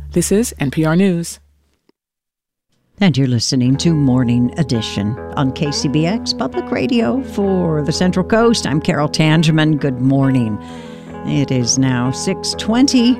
This is NPR News. And you're listening to Morning Edition on KCBX Public Radio for the Central Coast. I'm Carol Tangeman. Good morning. It is now 6:20.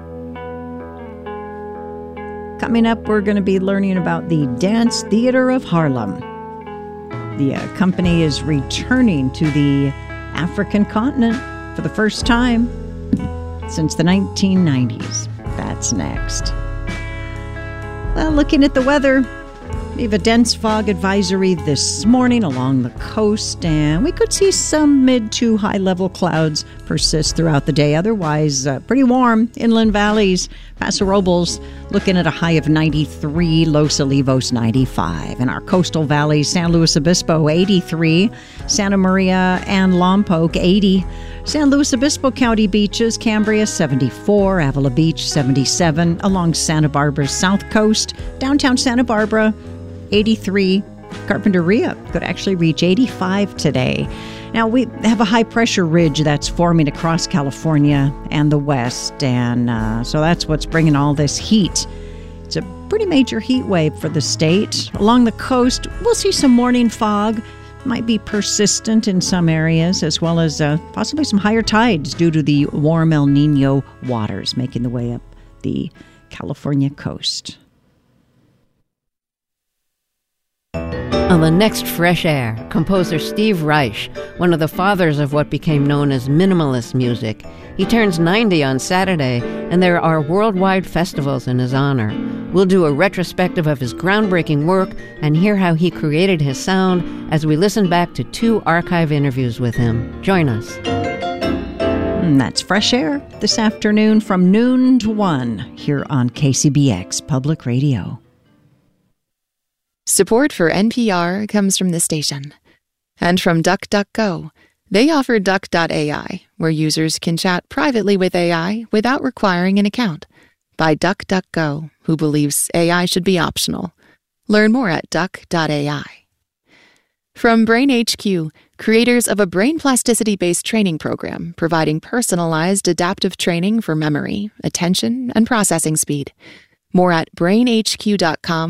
Coming up, we're going to be learning about the Dance Theater of Harlem. The company is returning to the African continent for the first time since the 1990s. That's next. Well, looking at the weather, we have a dense fog advisory this morning along the coast, and we could see some mid to high level clouds persist throughout the day. Otherwise, pretty warm. Inland valleys, Paso Robles looking at a high of 93, Los Olivos 95. In our coastal valleys, San Luis Obispo 83, Santa Maria and Lompoc 80. San Luis Obispo County beaches, Cambria 74, Avila Beach 77, along Santa Barbara's south coast, downtown Santa Barbara 83. Carpinteria could actually reach 85 today. Now, we have a high-pressure ridge that's forming across California and the west, and so that's what's bringing all this heat. It's a pretty major heat wave for the state. Along the coast, we'll see some morning fog. Might be persistent in some areas, as well as possibly some higher tides due to the warm El Nino waters making the way up the California coast. On the next Fresh Air, composer Steve Reich, one of the fathers of what became known as minimalist music. He turns 90 on Saturday, and there are worldwide festivals in his honor. We'll do a retrospective of his groundbreaking work and hear how he created his sound as we listen back to 2 archive interviews with him. Join us. And that's Fresh Air this afternoon from noon to 1 here on KCBX Public Radio. Support for NPR comes from the station and from DuckDuckGo. They offer Duck.ai, where users can chat privately with AI without requiring an account. By DuckDuckGo, who believes AI should be optional. Learn more at Duck.ai. From BrainHQ, creators of a brain plasticity-based training program providing personalized adaptive training for memory, attention, and processing speed. More at brainhq.com.